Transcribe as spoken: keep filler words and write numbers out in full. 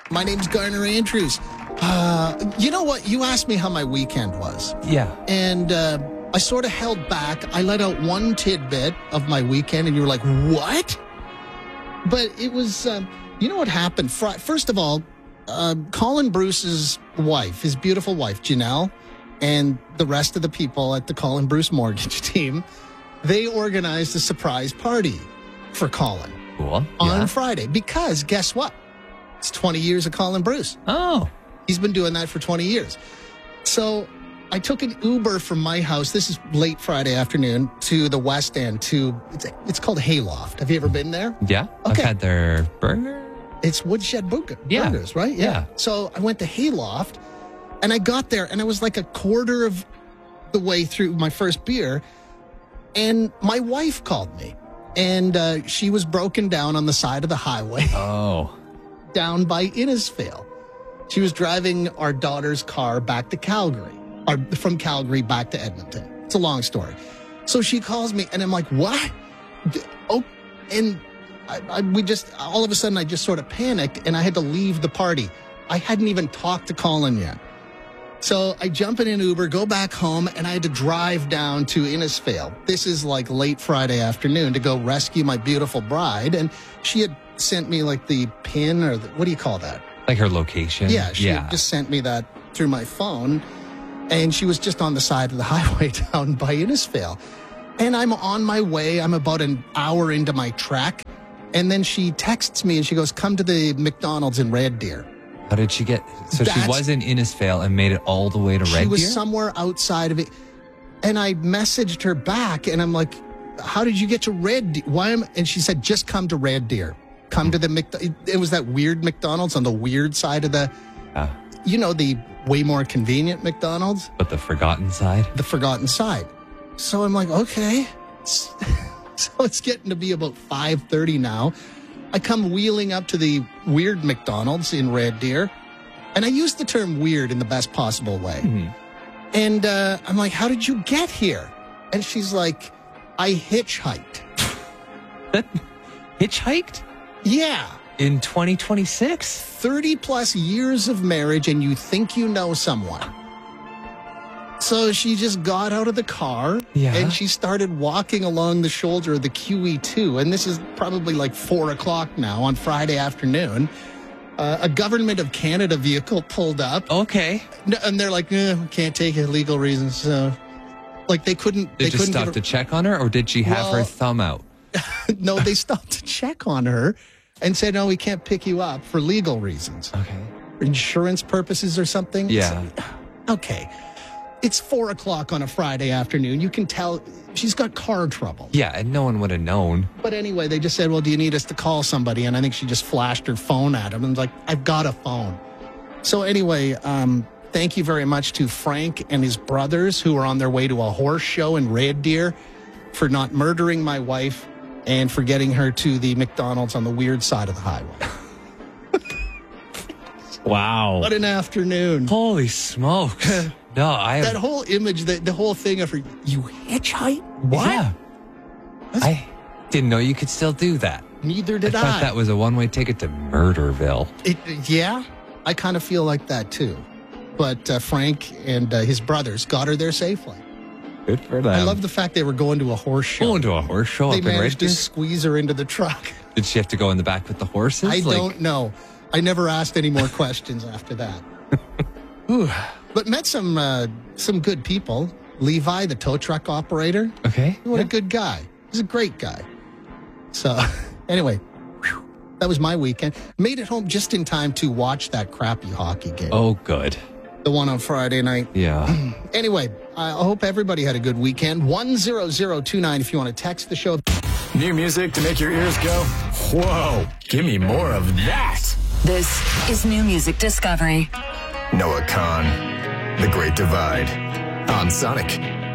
My name's Garner Andrews. Uh, you know what? You asked me how my weekend was. Yeah. And uh, I sort of held back. I let out one tidbit of my weekend, and you were like, what? But it was, um, you know what happened? First of all, uh, Colin Bruce's wife, his beautiful wife, Janelle, and the rest of the people at the Colin Bruce mortgage team, they organized a surprise party for Colin Cool. on Yeah. Friday. Because guess what? It's twenty years of Colin Bruce. Oh. He's been doing that for twenty years. So I took an Uber from my house. This is late Friday afternoon to the West End to, it's, it's called Hayloft. Have you ever been there? Yeah. I've Okay. had their burger. It's Woodshed Burger, Yeah. Burgers, right? Yeah. So I went to Hayloft and I got there and I was like a quarter of the way through my first beer. And my wife called me and uh, she was broken down on the side of the highway Oh. down by Innisfail. She was driving our daughter's car back to Calgary, or from Calgary back to Edmonton. It's a long story. So she calls me, and I'm like, what? D- Oh, and I, I, we just, all of a sudden, I just sort of panicked, and I had to leave the party. I hadn't even talked to Colin yet. So I jump in an Uber, go back home, and I had to drive down to Innisfail. This is like late Friday afternoon to go rescue my beautiful bride, and she had sent me like the pin, or the, what do you call that? Like her location. Yeah, she yeah. had just sent me that through my phone, and she was just on the side of the highway down by Innisfail. And I'm on my way. I'm about an hour into my trek, and then she texts me and she goes, come to the McDonald's in Red Deer. How did she get? So That's- she was in Innisfail and made it all the way to Red She was Deer? somewhere outside of it. And I messaged her back, and I'm like, how did you get to Red Deer? Why am? And she said, just come to Red Deer. Come to the Mc. It was that weird McDonald's on the weird side of the, Yeah. you know, the way more convenient McDonald's, But the forgotten side? the forgotten side. So I'm like, okay. So it's getting to be about five thirty now. I come wheeling up to the weird McDonald's in Red Deer, and I use the term weird in the best possible way. Mhm. And uh, I'm like, how did you get here? And she's like, I hitchhiked. Hitchhiked? Yeah. In twenty twenty-six? thirty plus years of marriage, and you think you know someone. So she just got out of the car, Yeah. and she started walking along the shoulder of the Q E two. And this is probably like four o'clock now on Friday afternoon. Uh, a Government of Canada vehicle pulled up, Okay. and they're like, eh, we can't take it, legal reasons. So, like, they couldn't. They, they just couldn't stopped give to check on her, or did she have her Well- thumb out? her, no, they stopped to check on her and said, no, we can't pick you up for legal reasons. Okay. Insurance purposes or something? Yeah. Okay. It's four o'clock on a Friday afternoon. You can tell she's got car trouble. Yeah, and no one would have known. But anyway, they just said, well, do you need us to call somebody? And I think she just flashed her phone at him and was like, I've got a phone. So anyway, um, thank you very much to Frank and his brothers who are on their way to a horse show in Red Deer for not murdering my wife and for getting her to the McDonald's on the weird side of the highway. Wow. What an afternoon. Holy smokes. No, I That whole image, the, the whole thing of her, you hitchhike? What? Yeah. I didn't know you could still do that. Neither did I I. thought that was a one-way ticket to Murderville. It, yeah, I kind of feel like that too. But uh, Frank and uh, his brothers got her there safely. Good for them. I love the fact they were going to a horse show. going to a horse show They up in Red managed to Deer. squeeze her into the truck. Did she have to go in the back with the horses? I Like- don't know. I never asked any more questions after that. Ooh. But met some uh, some good people. Levi, the tow truck operator. Okay. What yeah. a good guy. He's a great guy. So, anyway, whew, that was my weekend. Made it home just in time to watch that crappy hockey game. Oh, good. The one on Friday night. Yeah. Anyway, I hope everybody had a good weekend. one zero zero two nine if you want to text the show. New music to make your ears go, whoa, give me more of that. This is New Music Discovery. Noah Kahn, The Great Divide, on Sonic.